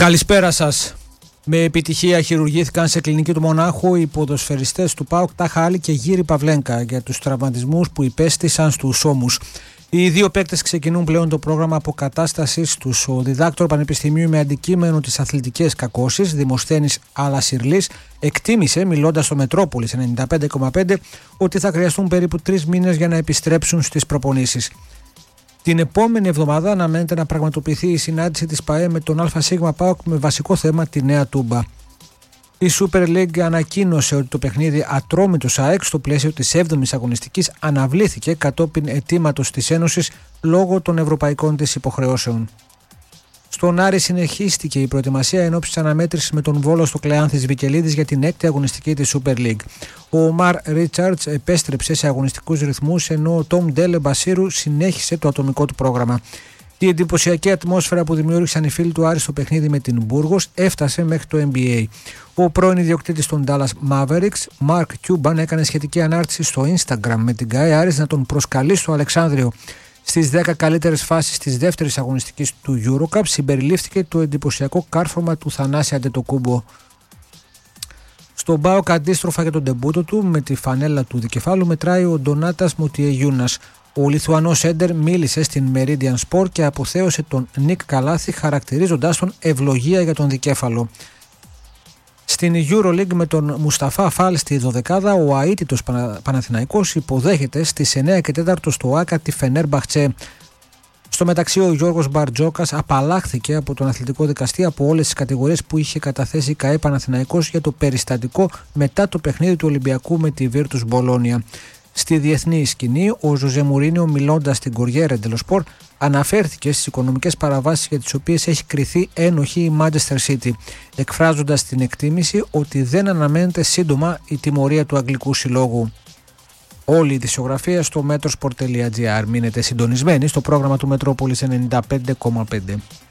Καλησπέρα σας. Με επιτυχία χειρουργήθηκαν σε κλινική του Μονάχου οι ποδοσφαιριστές του ΠΑΟΚ Τάχα Άλλη και Γύρι Παυλένκα για τους τραυματισμούς που υπέστησαν στους ώμους. Οι δύο παίκτες ξεκινούν πλέον το πρόγραμμα αποκατάστασης τους. Ο διδάκτορ Πανεπιστημίου με αντικείμενο τις αθλητικές κακώσεις, Δημοσθένης Αλασιρλής, εκτίμησε, μιλώντας στο Μετρόπολης 95,5, ότι θα χρειαστούν περίπου 3 μήνες για να επιστρέψουν στις προπονήσεις. Την επόμενη εβδομάδα αναμένεται να πραγματοποιηθεί η συνάντηση της ΠΑΕ με τον ΑΣ ΠΑΟΚ με βασικό θέμα τη Νέα Τούμπα. Η Super League ανακοίνωσε ότι το παιχνίδι Ατρόμητος ΑΕΚ στο πλαίσιο της 7ης αγωνιστικής αναβλήθηκε κατόπιν αιτήματος της Ένωσης λόγω των ευρωπαϊκών της υποχρεώσεων. Στον Άρη συνεχίστηκε η προετοιμασία εν ώψη της αναμέτρησης με τον Βόλο στο Κλεάνθης Βικελίδης για την 6η αγωνιστική της Super League. Ο Ομάρ Ρίτσαρτς επέστρεψε σε αγωνιστικούς ρυθμούς, ενώ ο Τόμ Ντέλε Μπασίρου συνέχισε το ατομικό του πρόγραμμα. Η εντυπωσιακή ατμόσφαιρα που δημιούργησαν οι φίλοι του Άρη στο παιχνίδι με την Μπούργος έφτασε μέχρι το NBA. Ο πρώην ιδιοκτήτης των Dallas Mavericks, Mark Cuban, έκανε σχετική ανάρτηση στο Instagram με την ΚΑΕ Άρης να τον προσκαλεί στο Αλεξάνδριο. Στις 10 καλύτερες φάσεις της δεύτερης αγωνιστικής του EuroCup συμπεριλήφθηκε το εντυπωσιακό κάρφωμα του Θανάση Αντετοκούμπο. Στον ΠΑΟΚ αντίστροφα για τον ντεμπούτο του με τη φανέλα του δικεφάλου μετράει ο Ντονάτας Μουτιεγιούνας. Ο Λιθουανός έντερ μίλησε στην Meridian Sport και αποθέωσε τον Νίκ Καλάθη χαρακτηρίζοντάς τον ευλογία για τον δικέφαλο. Στην EuroLeague με τον Μουσταφά Φάλ στη δωδεκάδα, ο αίτητος Παναθηναϊκός υποδέχεται στις 9 και 4 στο ΆΚΑ τη Φενέρμπαχτσε. Στο μεταξύ, ο Γιώργος Μπαρτζόκας απαλλάχθηκε από τον αθλητικό δικαστή από όλες τις κατηγορίες που είχε καταθέσει η ΚΑΕ Παναθηναϊκός για το περιστατικό μετά το παιχνίδι του Ολυμπιακού με τη Βίρτους Μπολόνια. Στη διεθνή σκηνή, ο Ζωζέ Μουρίνιο, μιλώντας στην Κοριέρε ντελο Σπορ, αναφέρθηκε στις οικονομικές παραβάσεις για τις οποίες έχει κριθεί ένοχη η Manchester City, εκφράζοντας την εκτίμηση ότι δεν αναμένεται σύντομα η τιμωρία του Αγγλικού Συλλόγου. Όλη η ειδησιογραφία στο metrosport.gr. Μείνετε συντονισμένοι στο πρόγραμμα του Μετρόπολης 95,5.